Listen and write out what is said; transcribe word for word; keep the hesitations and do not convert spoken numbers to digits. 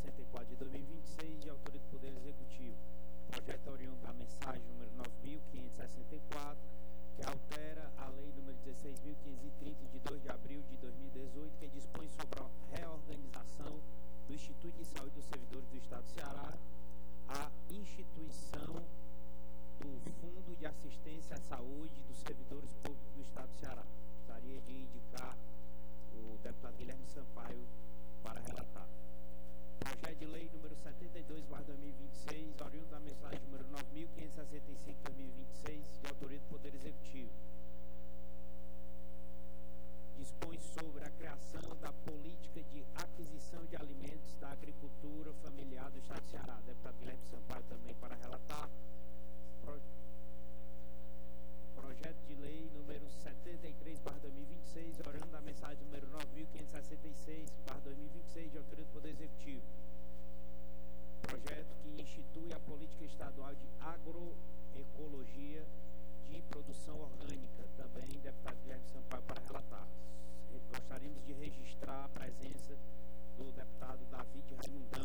sessenta e quatro de dois mil e vinte e seis, de autoria do Poder Executivo. Projeto oriundo da mensagem número nove mil quinhentos e sessenta e quatro, que altera a lei número dezesseis mil quinhentos e trinta, de dois de abril de dois mil e dezoito, que dispõe sobre a reorganização do Instituto de Saúde dos Servidores do Estado do Ceará, a instituição do Fundo de Assistência à Saúde dos Servidores Públicos do Estado do Ceará. Gostaria de indicar o deputado Guilherme Sampaio para relatar. Projeto de lei número setenta e dois barra dois mil e vinte e seis, oriundo da mensagem número nove mil quinhentos e sessenta e cinco de dois mil e vinte e seis, de autoria do Poder Executivo. Dispõe sobre a criação da política de aquisição de alimentos da agricultura familiar do Estado do Ceará. Deputado Guilherme Sampaio também para relatar. Pro... Projeto de lei número setenta e três barra dois mil e vinte e seis, oriundo da mensagem número nove mil quinhentos e sessenta e seis barra dois mil e vinte e seis, de autoria do Poder Executivo. Projeto que institui a política estadual de agroecologia de produção orgânica. Também, deputado Guilherme Sampaio para relatar. Gostaríamos de registrar a presença do deputado David Raimundão